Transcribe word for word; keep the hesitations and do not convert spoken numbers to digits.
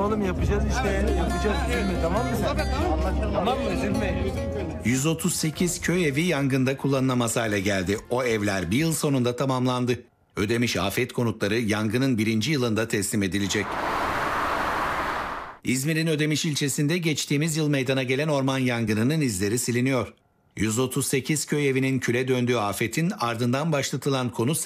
oğlum yapacağız işte. Yapacağız. Üzülme, tamam mı sen? Tamam mı? Üzülme. yüz otuz sekiz köy evi yangında kullanılamaz hale geldi. O evler bir yıl sonunda tamamlandı. Ödemiş Afet Konutları yangının birinci yılında teslim edilecek. İzmir'in Ödemiş ilçesinde geçtiğimiz yıl meydana gelen orman yangınının izleri siliniyor. yüz otuz sekiz köy evinin küle döndüğü afetin ardından başlatılan konut